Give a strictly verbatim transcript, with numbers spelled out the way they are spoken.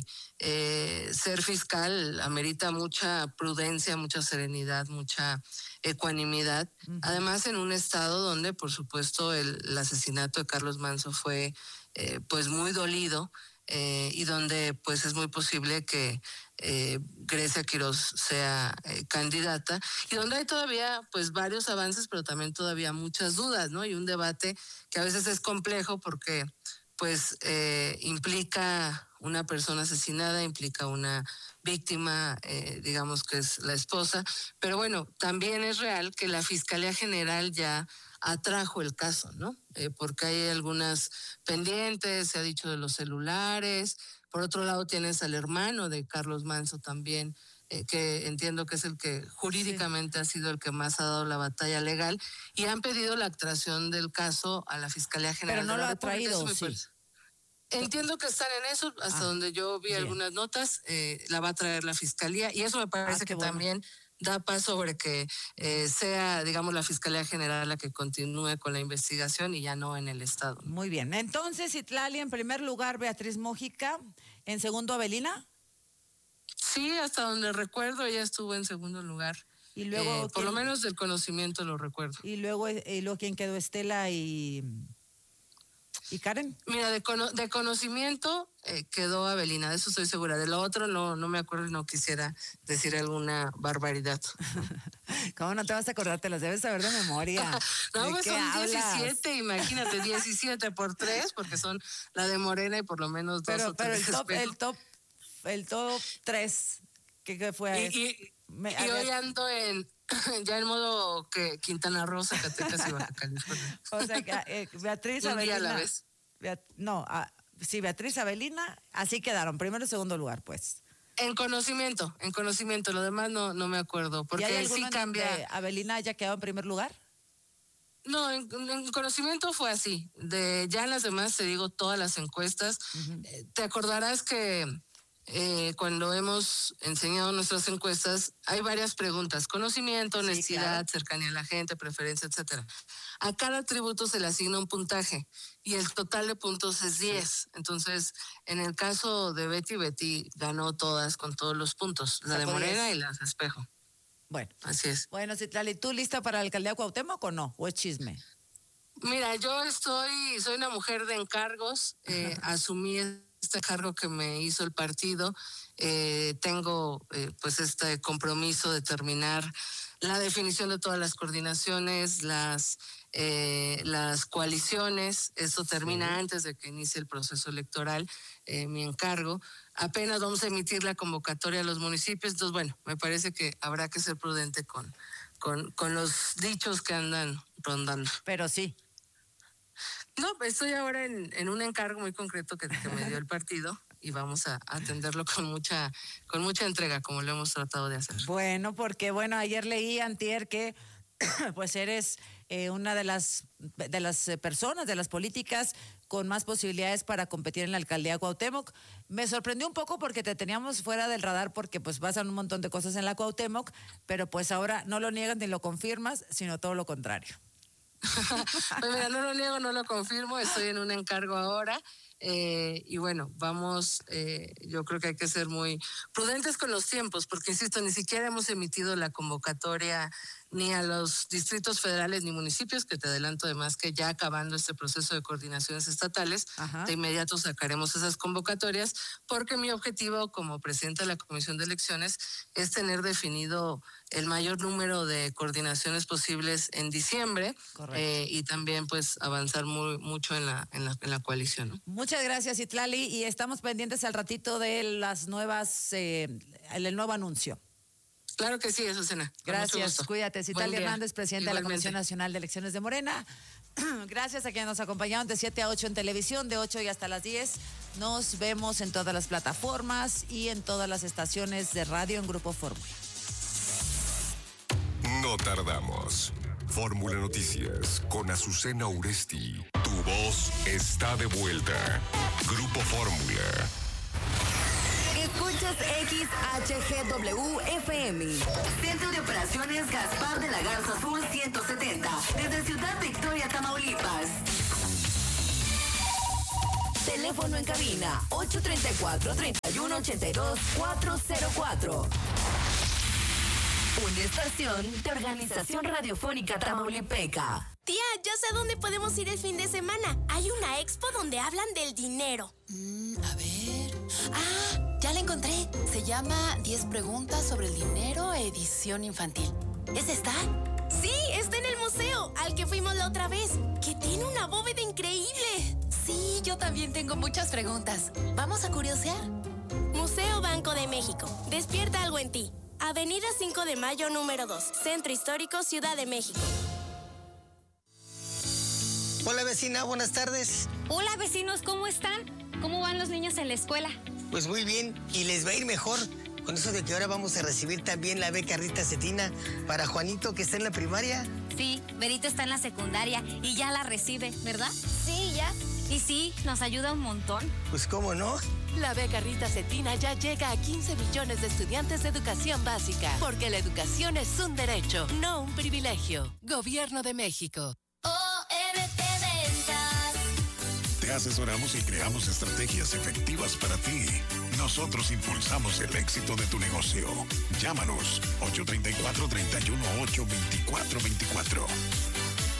y eh, ser fiscal amerita mucha prudencia, mucha serenidad, mucha ecuanimidad. Uh-huh. Además, en un estado donde, por supuesto, el, el asesinato de Carlos Manzo fue eh, pues muy dolido eh, y donde pues es muy posible que eh, Grecia Quiroz sea eh, candidata y donde hay todavía pues varios avances, pero también todavía muchas dudas, ¿no? Y un debate que a veces es complejo porque pues eh, implica una persona asesinada, implica una víctima, eh, digamos que es la esposa, pero bueno, también es real que la Fiscalía General ya atrajo el caso, ¿no? Eh, porque hay algunas pendientes, se ha dicho de los celulares, por otro lado tienes al hermano de Carlos Manzo también, eh, que entiendo que es el que jurídicamente sí ha sido el que más ha dado la batalla legal, y han pedido la actuación del caso a la Fiscalía General. Pero no de la lo ha República, traído, sí. Parece. Entiendo que están en eso, hasta ah, donde yo vi bien. algunas notas, eh, la va a traer la Fiscalía, y eso me parece ah, que bueno. también da paso sobre que eh, sea, digamos, la Fiscalía General la que continúe con la investigación y ya no en el Estado. Muy bien. Entonces, Citlali, en primer lugar, Beatriz Múgica, en segundo, Avelina. Sí, hasta donde recuerdo, ella estuvo en segundo lugar. Y luego, eh, por lo menos del conocimiento lo recuerdo. Y luego, y luego ¿quién quedó? Estela y... ¿Y Karen? Mira, de, cono- de conocimiento eh, quedó Avelina, de eso estoy segura. De lo otro no, no me acuerdo y no quisiera decir alguna barbaridad. ¿Cómo no te vas a acordar? Te las debes saber de memoria. No, ¿De pues qué son hablas? diecisiete, imagínate, diecisiete por tres, porque son la de Morena y por lo menos dos pero, o pero tres. Pero el top, el top, el top tres, ¿qué, qué fue? Y, y, Me, y hoy ando en... ya en modo que Quintana Roo, Zacatecas y Baja California. O sea, que, eh, Beatriz Un Avelina. día a la vez. Beat, no, ah, sí, Beatriz Avelina, así quedaron, primero y segundo lugar, pues. En conocimiento, en conocimiento, lo demás no, no me acuerdo, porque ¿Y hay sí cambia. ¿Avelina haya quedado en primer lugar? No, en, en conocimiento fue así. De ya en las demás, te digo, todas las encuestas. Uh-huh. Eh, te acordarás que eh, cuando hemos enseñado nuestras encuestas, hay varias preguntas: conocimiento, honestidad, sí, claro, cercanía a la gente, preferencia, etcétera. A cada atributo se le asigna un puntaje y el total de puntos es diez. Entonces, en el caso de Betty, Betty ganó todas con todos los puntos, la de Morena y las de Espejo. Bueno, así es. Bueno, Citlali, ¿tú lista para la alcaldía de Cuauhtémoc o no? ¿O es chisme? Mira, yo estoy, soy una mujer de encargos, eh, asumí este cargo que me hizo el partido, eh, tengo eh, pues este compromiso de terminar la definición de todas las coordinaciones, las eh, las coaliciones, eso termina sí. antes de que inicie el proceso electoral, eh, mi encargo. Apenas vamos a emitir la convocatoria a los municipios, entonces bueno, me parece que habrá que ser prudente con, con, con los dichos que andan rondando. Pero sí. No, estoy ahora en, en un encargo muy concreto que, que me dio el partido y vamos a atenderlo con mucha, con mucha entrega, como lo hemos tratado de hacer. Bueno, porque bueno, ayer leí antier que pues eres eh, una de las de las personas, de las políticas con más posibilidades para competir en la alcaldía de Cuauhtémoc. Me sorprendió un poco porque te teníamos fuera del radar porque pues pasan un montón de cosas en la Cuauhtémoc, pero pues ahora no lo niegas ni lo confirmas, sino todo lo contrario. Pues mira, no lo niego, no lo confirmo, estoy en un encargo ahora. Eh, y bueno, vamos, eh, yo creo que hay que ser muy prudentes con los tiempos, porque insisto, ni siquiera hemos emitido la convocatoria ni a los distritos federales ni municipios, que te adelanto además que ya acabando este proceso de coordinaciones estatales, Ajá. de inmediato sacaremos esas convocatorias, porque mi objetivo como presidenta de la Comisión de Elecciones es tener definido el mayor número de coordinaciones posibles en diciembre eh, y también pues avanzar muy mucho en la en la, en la coalición, ¿no? Muchas gracias, Citlali, y estamos pendientes al ratito de las nuevas, eh, el nuevo anuncio. Claro que sí, Azucena. Gracias, cuídate. Citlali Hernández, presidenta Igualmente. de la Comisión Nacional de Elecciones de Morena. Gracias a quienes nos acompañaron de siete a ocho en televisión, de ocho y hasta las diez. Nos vemos en todas las plataformas y en todas las estaciones de radio en Grupo Fórmula. No tardamos. Fórmula Noticias con Azucena Uresti. Tu voz está de vuelta. Grupo Fórmula. Escuchas X H G W F M. Centro de Operaciones Gaspar de la Garza Azul ciento setenta. Desde Ciudad Victoria, Tamaulipas. Teléfono en cabina ocho tres cuatro, tres uno ocho dos, cuatro cero cuatro. Una estación de Organización Radiofónica Tamaulipeca. Tía, ya sé dónde podemos ir el fin de semana. Hay una expo donde hablan del dinero. Mm, a ver... ¡Ah! Ya la encontré. Se llama diez preguntas sobre el dinero, edición infantil. ¿Es esta? Sí, está en el museo, al que fuimos la otra vez, que tiene una bóveda increíble. Sí, yo también tengo muchas preguntas. ¿Vamos a curiosear? Museo Banco de México. Despierta algo en ti. Avenida cinco de Mayo, número dos. Centro Histórico, Ciudad de México. Hola, vecina, buenas tardes. Hola, vecinos, ¿cómo están? ¿Cómo van los niños en la escuela? Pues muy bien, y les va a ir mejor. Con eso de que ahora vamos a recibir también la beca Rita Cetina para Juanito, que está en la primaria. Sí, Berito está en la secundaria y ya la recibe, ¿verdad? Sí, ya. Y sí, nos ayuda un montón. Pues cómo no. La beca Rita Cetina ya llega a quince millones de estudiantes de educación básica, porque la educación es un derecho, no un privilegio. Gobierno de México. O R T Ventas. Te asesoramos y creamos estrategias efectivas para ti. Nosotros impulsamos el éxito de tu negocio. Llámanos ocho tres cuatro, tres uno ocho, dos cuatro dos cuatro.